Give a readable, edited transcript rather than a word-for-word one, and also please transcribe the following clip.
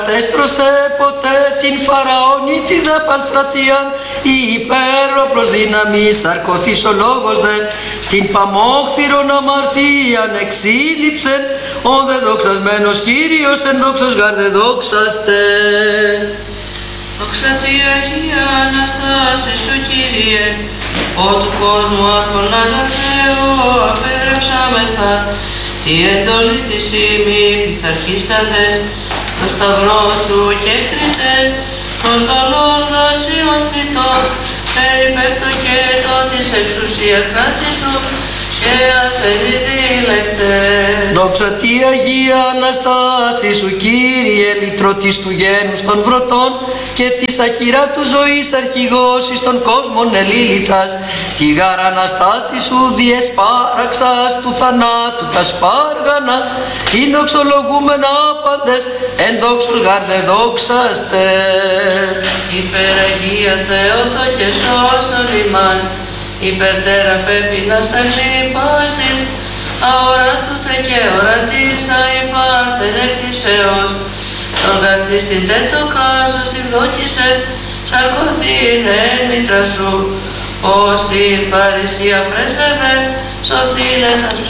Έστρωσε ποτέ την Φαραωνίτιδα πανστρατείαν, η υπέροπλος δύναμη σαρκωθείς ο λόγος δε, την παμόχθηρον αμαρτίαν εξήλιψεν, ο δε δοξασμένος Κύριος εν δόξος γαρ δε δόξαστε. Δόξα τη Αγία Αναστάση σου Κύριε, ο του κόσμου αρχονάγα Θεό απέρευσάμεθα, τη εντολή της ημί πειθαρχήσατε, το σταυρό σου και κριτέ, προς καλόν δάρσιον στριτό, περιπέπτω και το της εξουσίας κράτης σου, και ασθενή δίλεκτε. Δόξα τη Αγία Αναστάση σου Κύριε, λυτρωτής του γένους των βρωτών και της ακυρά του ζωής αρχηγός εις των κόσμων ελίληθας, τη γαρ Αναστάση σου διεσπάραξας του θανάτου τα σπάργανα, ή δοξολογούμενα άπαντες, εν δόξους γαρ δε δόξαστε. Υπεραγία Θεότο και σώσον ημάς, υπερτέρα πέπινας αγνή πάσης, αορατούτε και ορατήσα υπάρχεν εκ της αιώς, τον γαρτίστην τε το κάσος ευδόκησε, σαρκωθήνε εν μήτρα σου, όσοι παρησία πρέσβευε, σωθήνε τας